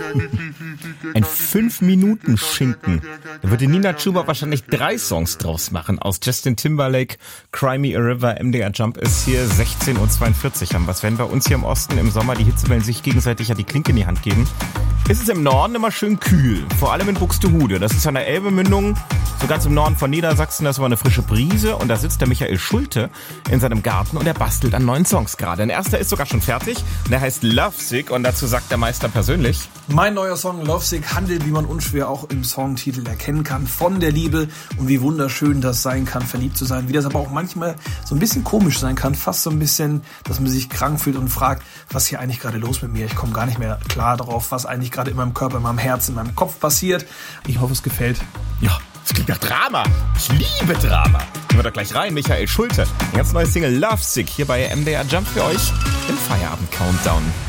Ein 5-Minuten-Schinken. Da würde Nina Chuba wahrscheinlich 3 Songs draus machen. Aus Justin Timberlake, Cry Me a River, MDR Jump ist hier 16:42 Uhr haben. Was, wenn bei uns hier im Osten im Sommer die Hitzewellen sich gegenseitig ja die Klinke in die Hand geben, ist es im Norden immer schön kühl. Vor allem in Buxtehude. Das ist an der Elbemündung, so ganz im Norden von Niedersachsen. Das war eine frische Brise. Und da sitzt der Michael Schulte in seinem Garten und er bastelt an neuen Songs gerade. Ein erster ist sogar schon fertig. Und der heißt Lovesick. Und dazu sagt der Meister persönlich: Mein neuer Song Lovesick handelt, wie man unschwer auch im Songtitel erkennen kann, von der Liebe und wie wunderschön das sein kann, verliebt zu sein. Wie das aber auch manchmal so ein bisschen komisch sein kann. Fast so ein bisschen, dass man sich krank fühlt und fragt, was hier eigentlich gerade los mit mir? Ich komme gar nicht mehr klar drauf, was eigentlich gerade in meinem Körper, in meinem Herzen, in meinem Kopf passiert. Ich hoffe, es gefällt. Ja, es klingt nach Drama. Ich liebe Drama. Gehen wir doch gleich rein. Michael Schulte. Ein ganz neues Single Lovesick hier bei MDR Jump für euch im Feierabend-Countdown.